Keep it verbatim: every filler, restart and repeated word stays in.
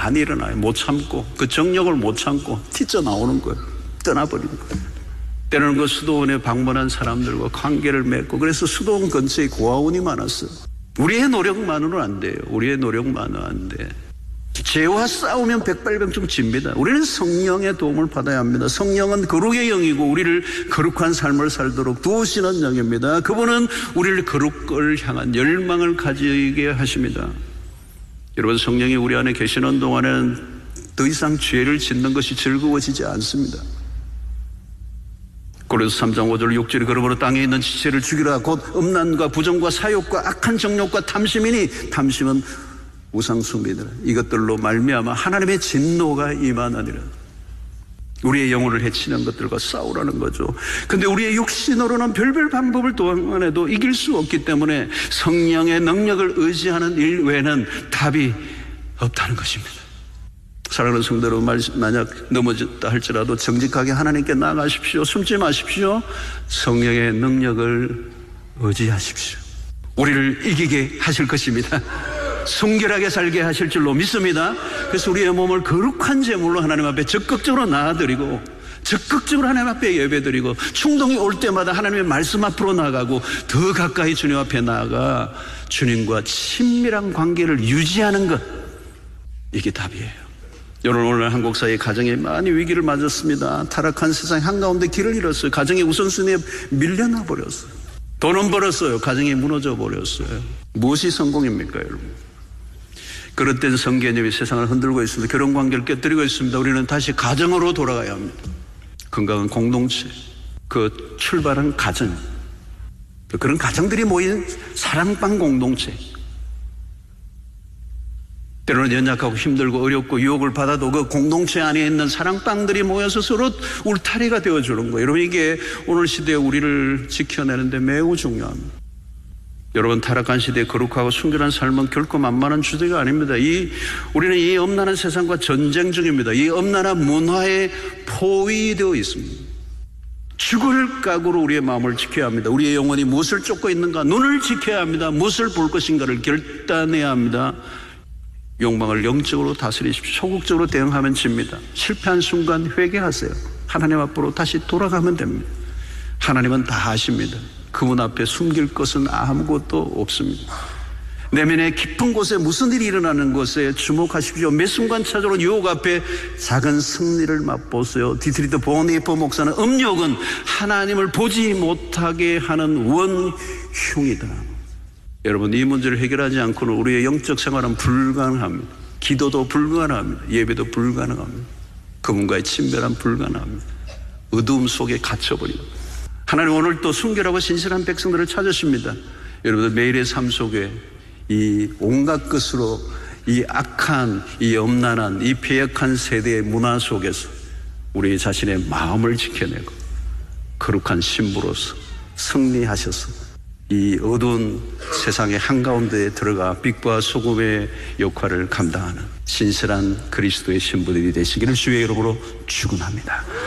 많이 일어나요. 못 참고 그 정력을 못 참고 튀쳐나오는 거예요. 떠나버리는 거예요. 때로는 그 수도원에 방문한 사람들과 관계를 맺고, 그래서 수도원 근처에 고아원이 많았어요. 우리의 노력만으로는 안 돼요. 우리의 노력만으로는 안 돼. 죄와 싸우면 백발백중 집니다. 우리는 성령의 도움을 받아야 합니다. 성령은 거룩의 영이고 우리를 거룩한 삶을 살도록 도우시는 영입니다. 그분은 우리를 거룩을 향한 열망을 가지게 하십니다. 여러분, 성령이 우리 안에 계시는 동안에는 더 이상 죄를 짓는 것이 즐거워지지 않습니다. 고린도서 삼 장 오 절 육 절에 그러므로 땅에 있는 지체를 죽이라. 곧 음란과 부정과 사욕과 악한 정욕과 탐심이니 탐심은 우상숭배니라. 이것들로 말미암아 하나님의 진노가 임하느니라. 우리의 영혼을 해치는 것들과 싸우라는 거죠. 근데 우리의 육신으로는 별별 방법을 동원해도 이길 수 없기 때문에 성령의 능력을 의지하는 일 외에는 답이 없다는 것입니다. 사랑하는 성도로, 만약 넘어졌다 할지라도 정직하게 하나님께 나아가십시오. 숨지 마십시오. 성령의 능력을 의지하십시오. 우리를 이기게 하실 것입니다. 순결하게 살게 하실 줄로 믿습니다. 그래서 우리의 몸을 거룩한 제물로 하나님 앞에 적극적으로 나아드리고, 적극적으로 하나님 앞에 예배드리고, 충동이 올 때마다 하나님의 말씀 앞으로 나가고 더 가까이 주님 앞에 나아가 주님과 친밀한 관계를 유지하는 것, 이게 답이에요. 여러분, 오늘 한국 사회 가정에 많이 위기를 맞았습니다. 타락한 세상 한가운데 길을 잃었어요. 가정의 우선순위에 밀려나 버렸어요. 돈은 벌었어요. 가정이 무너져 버렸어요. 무엇이 성공입니까, 여러분? 그럴 땐 성개념이 세상을 흔들고 있습니다. 결혼관계를 깨뜨리고 있습니다. 우리는 다시 가정으로 돌아가야 합니다. 건강한 공동체, 그 출발한 가정, 그런 가정들이 모인 사랑방 공동체. 때로는 연약하고 힘들고 어렵고 유혹을 받아도 그 공동체 안에 있는 사랑방들이 모여서 서로 울타리가 되어주는 거예요. 여러분, 이게 오늘 시대에 우리를 지켜내는데 매우 중요합니다. 여러분, 타락한 시대에 거룩하고 순결한 삶은 결코 만만한 주제가 아닙니다. 이, 우리는 이 엄난한 세상과 전쟁 중입니다. 이 엄난한 문화에 포위되어 있습니다. 죽을 각오로 우리의 마음을 지켜야 합니다. 우리의 영혼이 무엇을 쫓고 있는가, 눈을 지켜야 합니다. 무엇을 볼 것인가를 결단해야 합니다. 욕망을 영적으로 다스리십시오. 소극적으로 대응하면 집니다. 실패한 순간 회개하세요. 하나님 앞으로 다시 돌아가면 됩니다. 하나님은 다 아십니다. 그분 앞에 숨길 것은 아무것도 없습니다. 내면의 깊은 곳에 무슨 일이 일어나는 것에 주목하십시오. 매 순간 찾아오는 유혹 앞에 작은 승리를 맛보세요. 디트리트 보니퍼 목사는 음욕은 하나님을 보지 못하게 하는 원흉이다. 여러분, 이 문제를 해결하지 않고는 우리의 영적 생활은 불가능합니다. 기도도 불가능합니다. 예배도 불가능합니다. 그분과의 친밀함 불가능합니다. 어두움 속에 갇혀버리고, 하나님 오늘 또 순결하고 신실한 백성들을 찾으십니다. 여러분들 매일의 삶 속에 이 온갖 것으로 이 악한, 이 엄난한, 이 패역한 세대의 문화 속에서 우리 자신의 마음을 지켜내고 거룩한 신부로서 승리하셔서 이 어두운 세상의 한가운데에 들어가 빛과 소금의 역할을 감당하는 신실한 그리스도의 신부들이 되시기를 주의 이름으로 축원합니다.